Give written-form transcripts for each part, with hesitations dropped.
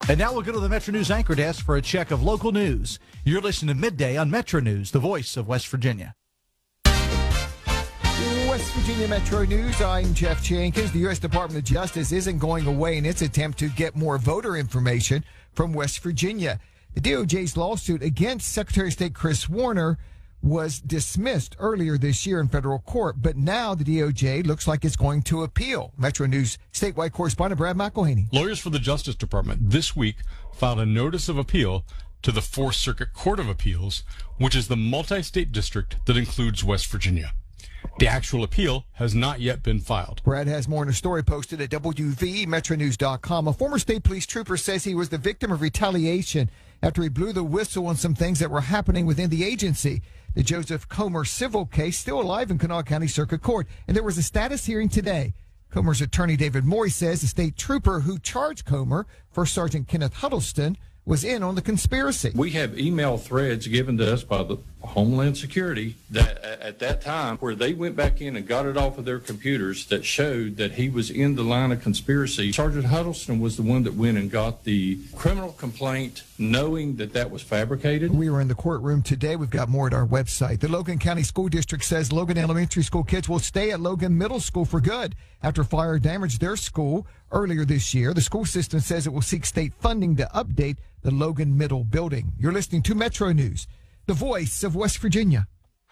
And now we'll go to the Metro News anchor desk for a check of local news. You're listening to Midday on Metro News, the voice of West Virginia. West Virginia Metro News, I'm Jeff Jenkins. The U.S. Department of Justice isn't going away in its attempt to get more voter information from West Virginia. The DOJ's lawsuit against Secretary of State Chris Warner was dismissed earlier this year in federal court, but now the DOJ looks like it's going to appeal. Metro News statewide correspondent Brad McElhaney. Lawyers for the Justice Department this week filed a notice of appeal to the Fourth Circuit Court of Appeals, which is the multi-state district that includes West Virginia. The actual appeal has not yet been filed. Brad has more in a story posted at WVMetroNews.com. A former state police trooper says he was the victim of retaliation after he blew the whistle on some things that were happening within the agency. The Joseph Comer civil case still alive in Kanawha County Circuit Court, and there was a status hearing today. Comer's attorney David Moy says the state trooper who charged Comer, First Sergeant Kenneth Huddleston, was in on the conspiracy. We have email threads given to us by the Homeland Security that at that time where they went back in and got it off of their computers that showed that he was in the line of conspiracy. Sergeant Huddleston was the one that went and got the criminal complaint knowing that that was fabricated. We were in the courtroom today. We've got more at our website. The Logan County School District says Logan Elementary School kids will stay at Logan Middle School for good after fire damaged their school earlier this year. The school system says it will seek state funding to update the Logan Middle building. You're listening to Metro News, the voice of West Virginia.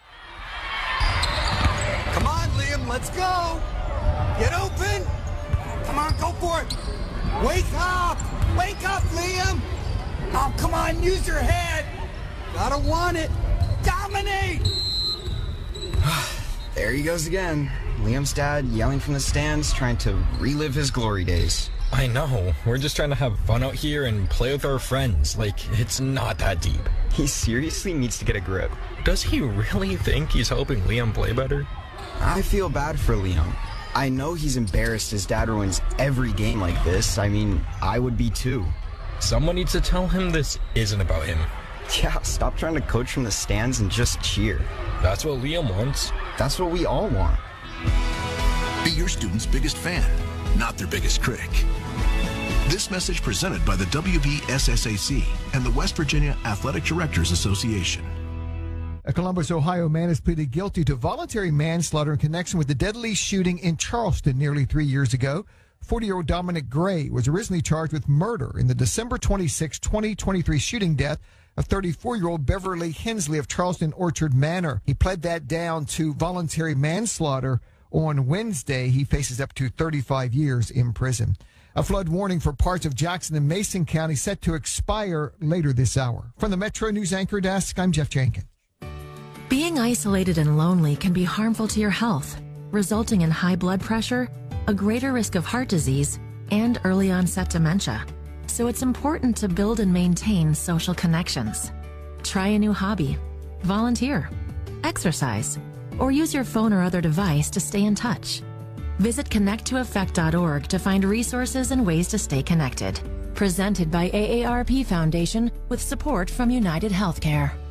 Come on, Liam, let's go. Get open. Come on, go for it. Wake up. Wake up, Liam. Oh, come on, use your head. Gotta want it. Dominate. There he goes again. Liam's dad yelling from the stands, trying to relive his glory days. I know. We're just trying to have fun out here and play with our friends. Like, it's not that deep. He seriously needs to get a grip. Does he really think he's helping Liam play better? I feel bad for Liam. I know he's embarrassed his dad ruins every game like this. I mean, I would be too. Someone needs to tell him this isn't about him. Yeah, stop trying to coach from the stands and just cheer. That's what Liam wants. That's what we all want. Be your student's biggest fan, not their biggest critic. This message presented by the WVSSAC and the West Virginia Athletic Directors Association. A Columbus, Ohio man has pleaded guilty to voluntary manslaughter in connection with the deadly shooting in Charleston nearly 3 years ago. 40-year-old Dominic Gray was originally charged with murder in the December 26, 2023 shooting death of 34-year-old Beverly Hensley of Charleston Orchard Manor. He pled that down to voluntary manslaughter on Wednesday. He faces up to 35 years in prison. A flood warning for parts of Jackson and Mason County set to expire later this hour. From the Metro News anchor desk, I'm Jeff Jenkins. Being isolated and lonely can be harmful to your health, resulting in high blood pressure, a greater risk of heart disease, and early onset dementia. So it's important to build and maintain social connections. Try a new hobby, volunteer, exercise, or use your phone or other device to stay in touch. Visit connecttoeffect.org to find resources and ways to stay connected. Presented by AARP Foundation with support from United Healthcare.